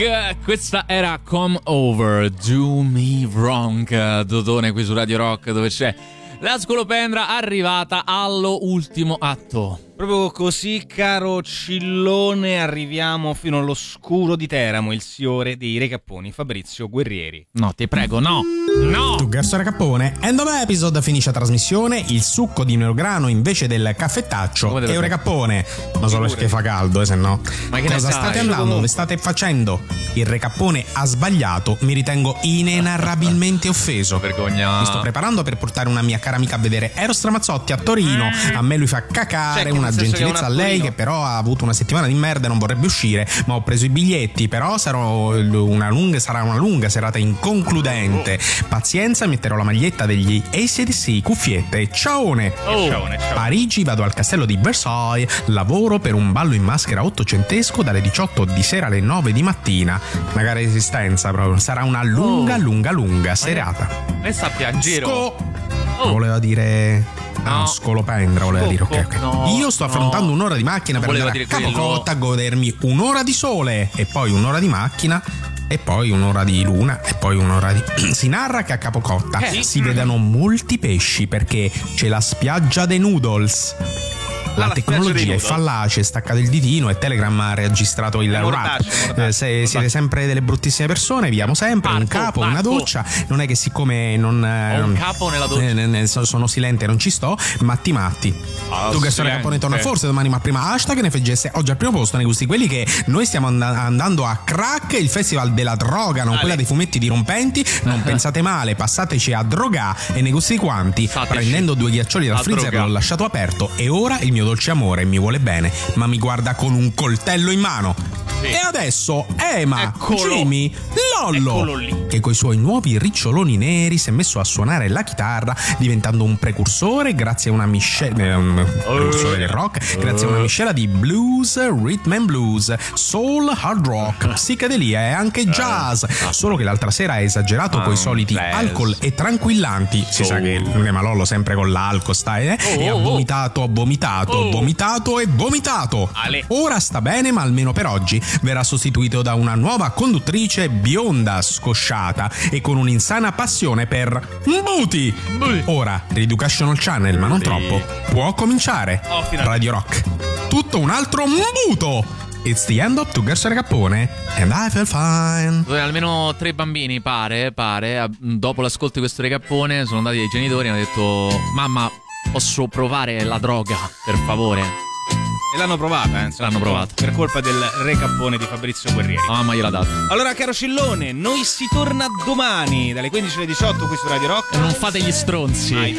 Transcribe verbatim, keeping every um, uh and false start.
Questa era Come Over, Do Me Wrong, Dodone qui su Radio Rock, dove c'è la scolopendra arrivata allo ultimo atto. Proprio così, caro Cillone, arriviamo fino all'oscuro di Teramo, il signore dei Recapponi, Fabrizio Guerrieri. No, ti prego, no, no! Tu Garso Recappone, end of episode, finisce la trasmissione, il succo di melograno invece del caffettaccio e un Recappone. Ma solo perché fa caldo, eh, se no. Ma che cosa state andando? Dove state facendo? Il Recappone ha sbagliato, mi ritengo inenarrabilmente offeso. Vergogna. Mi sto preparando per portare una mia cara amica a vedere Eros Ramazzotti a Torino. A me lui fa cacare, cioè, una gentilezza a lei che però ha avuto una settimana di merda e non vorrebbe uscire, ma ho preso i biglietti, però sarò una lunga, sarà una lunga serata inconcludente. Pazienza, metterò la maglietta degli A C D C, cuffiette, ciaone. Oh. Ciaone, ciaone. Parigi, vado al castello di Versailles, lavoro per un ballo in maschera ottocentesco dalle diciotto di sera alle nove di mattina. Magari esistenza proprio, sarà una lunga, oh. lunga, lunga serata. E sta piangendo. Sco- oh. Voleva dire... No, scolopendra voleva dire, ok, ok. No, Io sto affrontando no. un'ora di macchina non per andare a Capocotta a godermi un'ora di sole e poi un'ora di macchina e poi un'ora di luna e poi un'ora di... Si narra che a Capocotta eh, si vedano molti pesci perché c'è la spiaggia dei noodles. La, la tecnologia è fallace, staccato il ditino e Telegram ha registrato il rap. Eh, se siete sempre delle bruttissime persone, viviamo sempre parco, un capo, parco. Una doccia. Non è che siccome non ho un capo nella doccia, eh, ne, sono silente e non ci sto, matti matti. Oh, tu che storia Capone torna forse domani, ma prima hashtag ne feggesse oggi al primo posto nei gusti quelli che noi stiamo and- andando a Crack, il festival della droga, non Ale. quella dei fumetti dirompenti. Non pensate male, passateci a droga e nei gusti quanti. Sateci. Prendendo due ghiaccioli dal freezer droga. L'ho lasciato aperto e ora il mio dolce amore mi vuole bene, ma mi guarda con un coltello in mano. Sì. E adesso Ema, Eccolo. Jimmy, Lollo, che coi suoi nuovi riccioloni neri si è messo a suonare la chitarra, diventando un precursore grazie a una miscela eh, un precursore del rock, grazie a una miscela di blues, rhythm and blues, soul, hard rock, psichedelia e anche jazz. Solo che l'altra sera ha esagerato ah, coi soliti bells. alcol e tranquillanti. Si oh. sa che Ema Lollo sempre con l'alcol sta eh? oh, e ha vomitato, ha vomitato, oh. vomitato e vomitato. Ale. Ora sta bene, ma almeno per oggi verrà sostituito da una nuova conduttrice bionda, scosciata e con un'insana passione per booty. Ora, Reeducational Channel, ma non troppo, può cominciare. Oh, Radio Rock, tutto un altro mbuto. It's the end of Two Girls and a Recappone and I feel fine. Almeno tre bambini, pare, pare, dopo l'ascolto di questo Recappone sono andati dai genitori e hanno detto: mamma, posso provare la droga, per favore? E l'hanno provata, eh, l'hanno provata per colpa del Recappone di Fabrizio Guerrieri. La mamma gliel'ha dato. Allora, caro Cillone, noi si torna domani dalle quindici alle diciotto qui su Radio Rock. E non fate gli stronzi. Mai.